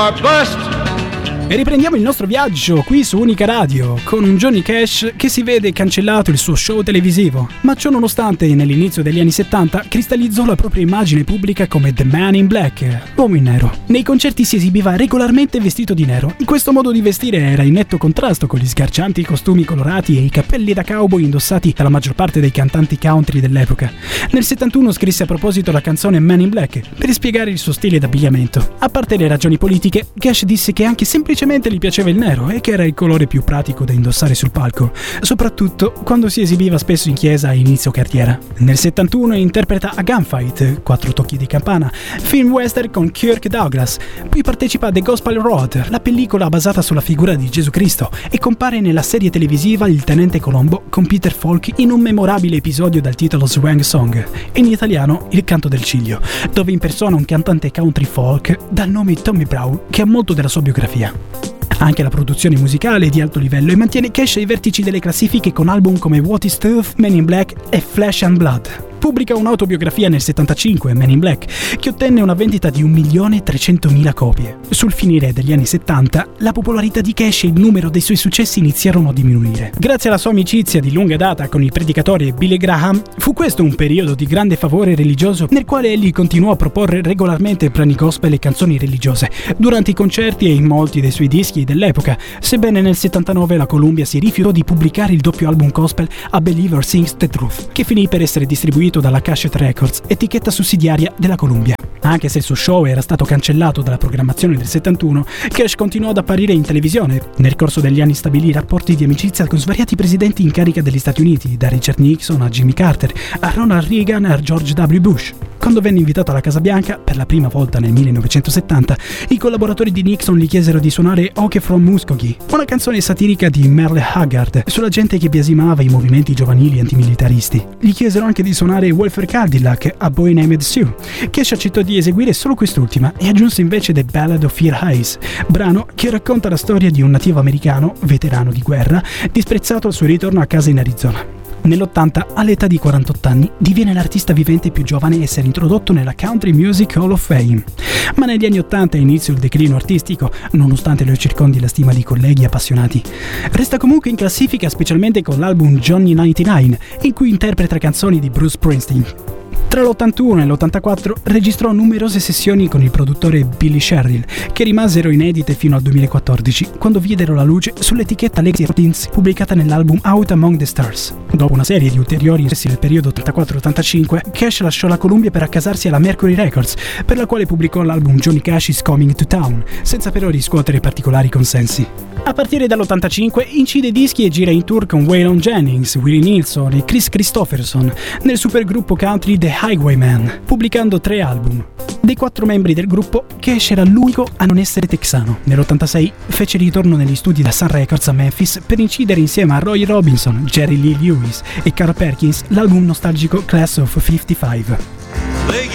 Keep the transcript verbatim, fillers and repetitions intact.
E riprendiamo il nostro viaggio qui su Unica Radio con un Johnny Cash che si vede cancellato il suo show televisivo, ma ciò nonostante nell'inizio degli anni settanta cristallizzò la propria immagine pubblica come The Man in Black, l'uomo in nero. Nei concerti si esibiva regolarmente vestito di nero. Questo modo di vestire era in netto contrasto con gli sgargianti costumi colorati e i cappelli da cowboy indossati dalla maggior parte dei cantanti country dell'epoca. Nel settantuno scrisse a proposito la canzone Man in Black per spiegare il suo stile d'abbigliamento. A parte le ragioni politiche, Cash disse che anche semplicemente gli piaceva il nero e che era il colore più pratico da indossare sul palco, soprattutto quando si esibiva spesso in chiesa a inizio carriera. Nel settantuno interpreta A Gunfight, Quattro tocchi di campana, film western con Kirk Douglas, poi partecipa a The Gospel Road, la pellicola basata sulla figura di Gesù Cristo, e compare nella serie televisiva Il Tenente Colombo con Peter Falk in un memorabile episodio dal titolo Swang Song, in italiano Il canto del ciglio, dove impersona un cantante country folk dal nome Tommy Brown che ha molto della sua biografia. Anche la produzione musicale è di alto livello e mantiene Cash ai vertici delle classifiche con album come What is Truth, Men in Black e Flesh and Blood. Pubblica un'autobiografia nel settantacinque, Man in Black, che ottenne una vendita di un milione trecentomila copie. Sul finire degli anni settanta, la popolarità di Cash e il numero dei suoi successi iniziarono a diminuire. Grazie alla sua amicizia di lunga data con il predicatore Billy Graham, fu questo un periodo di grande favore religioso nel quale egli continuò a proporre regolarmente brani gospel e canzoni religiose durante i concerti e in molti dei suoi dischi dell'epoca, sebbene nel settantanove la Columbia si rifiutò di pubblicare il doppio album gospel A Believer Sings the Truth, che finì per essere distribuito dalla Cassette Records, etichetta sussidiaria della Columbia. Anche se il suo show era stato cancellato dalla programmazione del settantuno, Cash continuò ad apparire in televisione. Nel corso degli anni stabilì rapporti di amicizia con svariati presidenti in carica degli Stati Uniti, da Richard Nixon a Jimmy Carter, a Ronald Reagan a George W. Bush. Quando venne invitato alla Casa Bianca, per la prima volta nel millenovecentosettanta, i collaboratori di Nixon gli chiesero di suonare OK from Muskogee, una canzone satirica di Merle Haggard sulla gente che biasimava i movimenti giovanili antimilitaristi. Gli chiesero anche di suonare Welfare Cadillac, A Boy Named Sue. Cash accettò di eseguire solo quest'ultima e aggiunse invece The Ballad of Fear Hayes, brano che racconta la storia di un nativo americano, veterano di guerra, disprezzato al suo ritorno a casa in Arizona. Nell'ottanta, all'età di quarantotto anni, diviene l'artista vivente più giovane a essere introdotto nella Country Music Hall of Fame. Ma negli anni ottanta inizia il declino artistico, nonostante lo circondi la stima di colleghi appassionati. Resta comunque in classifica specialmente con l'album Johnny novantanove, in cui interpreta canzoni di Bruce Springsteen. Tra l'ottantuno e l'ottantaquattro registrò numerose sessioni con il produttore Billy Sherrill, che rimasero inedite fino al duemilaquattordici, quando videro la luce sull'etichetta Legacy Routines pubblicata nell'album Out Among the Stars. Dopo una serie di ulteriori incessi nel periodo ottantaquattro ottantacinque, Cash lasciò la Columbia per accasarsi alla Mercury Records, per la quale pubblicò l'album Johnny Cash is Coming to Town, senza però riscuotere particolari consensi. A partire dall'ottantacinque incide dischi e gira in tour con Waylon Jennings, Willie Nelson e Chris Christopherson nel supergruppo country The Highwaymen, pubblicando tre album. Dei quattro membri del gruppo, Cash era l'unico a non essere texano. Nell'ottantasei fece ritorno negli studi da Sun Records a Memphis per incidere insieme a Roy Robinson, Jerry Lee Lewis e Carl Perkins l'album nostalgico Class of cinquantacinque.